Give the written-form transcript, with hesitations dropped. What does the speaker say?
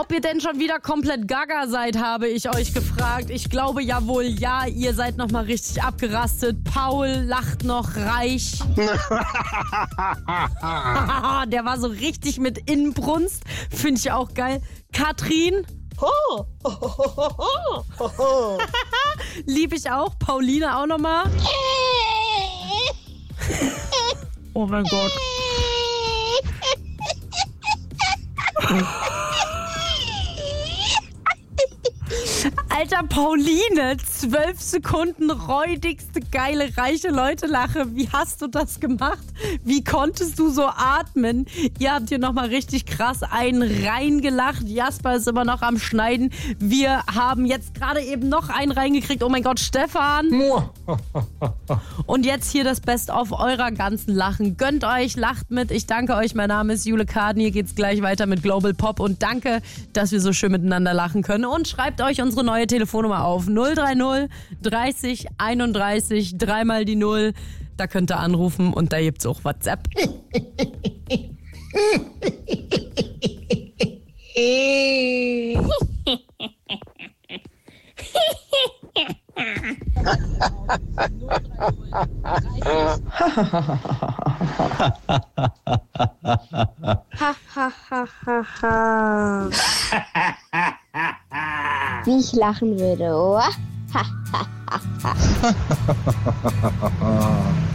Ob ihr denn schon wieder komplett gaga seid, habe ich euch gefragt. Ich glaube ja wohl, ja, ihr seid nochmal richtig abgerastet. Paul lacht noch reich. Der war so richtig mit Inbrunst. Finde ich auch geil. Katrin? Lieb ich auch. Pauline auch nochmal. Oh mein Gott. Alter, Pauline, 12 Sekunden räudigste, geile, reiche Leute-Lache. Wie hast du das gemacht? Wie konntest du so atmen? Ihr habt hier nochmal richtig krass einen reingelacht. Jasper ist immer noch am Schneiden. Wir haben jetzt gerade eben noch einen reingekriegt. Oh mein Gott, Stefan. Und jetzt hier das Best-of eurer ganzen Lachen. Gönnt euch, lacht mit. Ich danke euch. Mein Name ist Jule Kaden. Hier geht's gleich weiter mit Global Pop. Und danke, dass wir so schön miteinander lachen können. Und schreibt euch unsere neue Telefonnummer auf. 030 30 31 3 die 0. Da könnt ihr anrufen und da gibt's auch WhatsApp. Wie ich lachen würde, oh.